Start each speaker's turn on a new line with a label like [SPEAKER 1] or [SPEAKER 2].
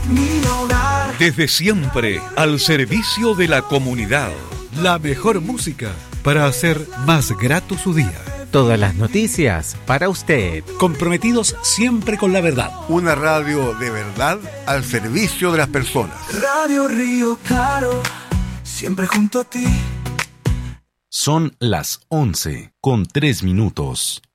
[SPEAKER 1] mi hogar.
[SPEAKER 2] Desde siempre, al servicio de la comunidad.
[SPEAKER 3] La mejor música para hacer más grato su día.
[SPEAKER 4] Todas las noticias para usted.
[SPEAKER 3] Comprometidos siempre con la verdad.
[SPEAKER 5] Una radio de verdad al servicio de las personas.
[SPEAKER 1] Radio Río Claro, siempre junto a ti.
[SPEAKER 6] Son las 11:03.